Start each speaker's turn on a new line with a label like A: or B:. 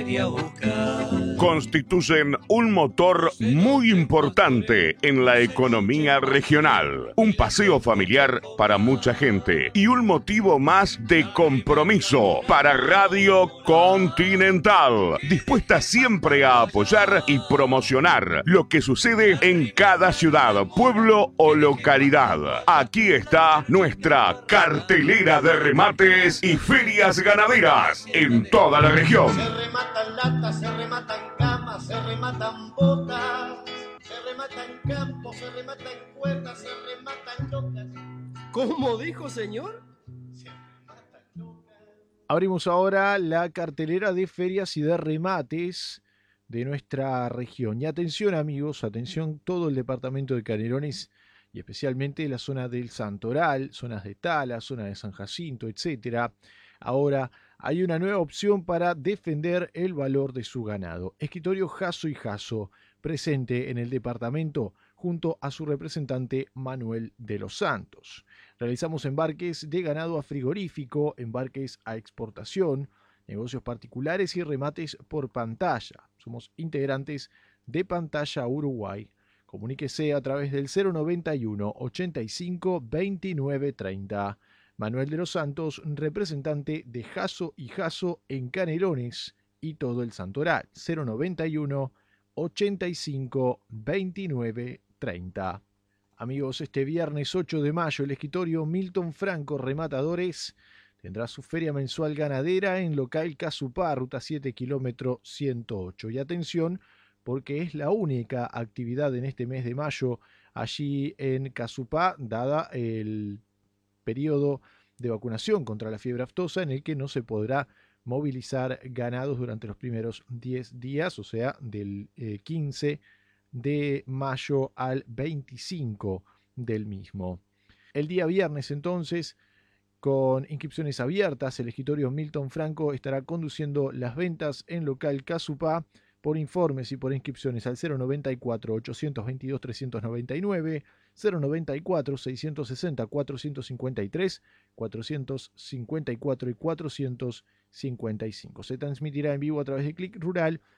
A: feria a buscar.
B: Constituyen un motor muy importante en la economía regional. Un paseo familiar para mucha gente y un motivo más de compromiso para Radio Continental, dispuesta siempre a apoyar y promocionar lo que sucede en cada ciudad, pueblo o localidad. Aquí está nuestra cartelera de remates y ferias ganaderas en toda la región.
C: Se rematan latas, se rematan camas, se rematan botas, se rematan campos, se rematan cuerdas, se rematan locas.
D: ¿Cómo dijo, señor?
C: Se rematan locas.
E: Abrimos ahora la cartelera de ferias y de remates de nuestra región. Y atención, amigos, atención todo el departamento de Canelones y especialmente la zona del Santoral, zonas de Tala, zona de San Jacinto, etcétera. Ahora hay una nueva opción para defender el valor de su ganado. Escritorio Jasso y Jasso, presente en el departamento junto a su representante Manuel de los Santos. Realizamos embarques de ganado a frigorífico, embarques a exportación, negocios particulares y remates por pantalla. Somos integrantes de Pantalla Uruguay. Comuníquese a través del 091 85 29 30. Manuel de los Santos, representante de Jasso y Jasso en Canelones y todo el Santoral. 091 85 29 30. Amigos, este viernes 8 de mayo el escritorio Milton Franco Rematadores tendrá su feria mensual ganadera en local Casupá, ruta 7, kilómetro 108. Y atención, porque es la única actividad en este mes de mayo allí en Casupá, dada el periodo de vacunación contra la fiebre aftosa, en el que no se podrá movilizar ganados durante los primeros 10 días, o sea, del 15 de mayo al 25 del mismo. El día viernes, entonces, con inscripciones abiertas, el escritorio Milton Franco estará conduciendo las ventas en local Casupá. Por informes y por inscripciones al 094 822 399, 094 660 453, 454 y 455. Se transmitirá en vivo a través de Click Rural